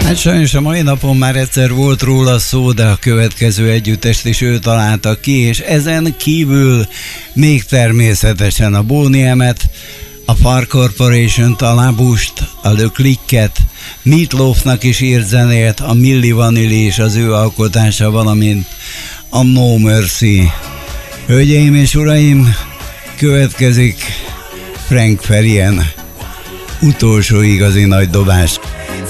Hát sajnos a mai napon már egyszer volt róla szó, de a következő együttest is ő találta ki, és ezen kívül még természetesen a Bonniemet, a Far Corporation-t, a Labust, a Le Clicket, Meatloafnak is írt zenét, a Milli Vanilli és az ő alkotása, valamint a No Mercy. Hölgyeim és uraim, következik Frank Farian utolsó igazi nagy dobás.